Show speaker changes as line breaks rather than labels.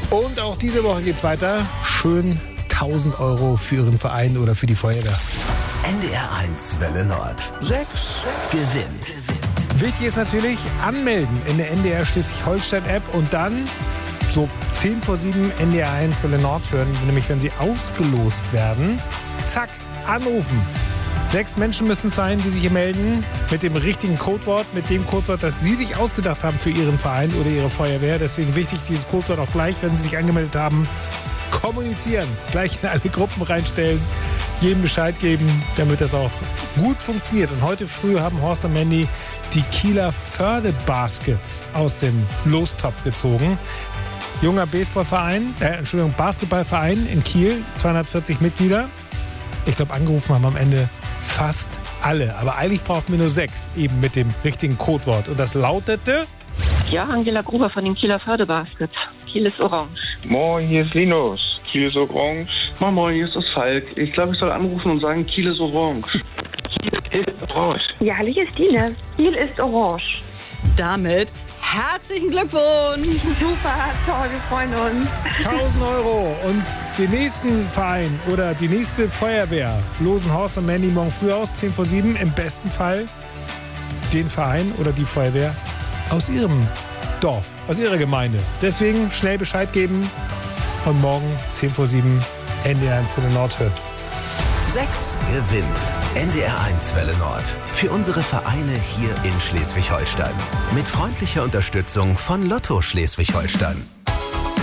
Und auch diese Woche geht's weiter. Schön 1.000 € für Ihren Verein oder für die Feuerwehr.
NDR 1 Welle Nord. 6 gewinnt.
Wichtig ist natürlich anmelden in der NDR Schleswig-Holstein-App und dann so 10 vor 7 NDR 1 Welle Nord hören, nämlich wenn Sie ausgelost werden. Zack, anrufen. 6 Menschen müssen es sein, die sich hier melden mit dem richtigen Codewort, mit dem Codewort, das Sie sich ausgedacht haben für Ihren Verein oder Ihre Feuerwehr. Deswegen wichtig, dieses Codewort auch gleich, wenn Sie sich angemeldet haben, kommunizieren. Gleich in alle Gruppen reinstellen, jedem Bescheid geben, damit das auch gut funktioniert. Und heute früh haben Horst und Mandy die Kieler Förde-Baskets aus dem Lostopf gezogen. Junger Basketballverein in Kiel, 240 Mitglieder. Ich glaube, angerufen haben am Ende fast alle. Aber eigentlich brauchten wir nur 6, eben mit dem richtigen Codewort. Und das lautete...
Ja, Angela Gruber von den Kieler Förde-Baskets. Kiel ist orange.
Moin, hier ist Linus. Kiel ist orange.
Moin, hier ist das Falk. Ich glaube, ich soll anrufen und sagen, Kiel ist orange.
Kiel ist orange.
Ja, hallo, hier ist Dine. Kiel ist orange.
Damit herzlichen Glückwunsch!
Super, toll, wir freuen uns.
1.000 € und den nächsten Verein oder die nächste Feuerwehr losen Horst und Mandy morgen früh aus, 10 vor 7. Im besten Fall den Verein oder die Feuerwehr aus Ihrem Dorf, aus Ihrer Gemeinde. Deswegen schnell Bescheid geben und morgen 10 vor 7 NDR 1 Welle Nord hört.
6 gewinnt. NDR 1 Welle Nord. Für unsere Vereine hier in Schleswig-Holstein. Mit freundlicher Unterstützung von Lotto Schleswig-Holstein.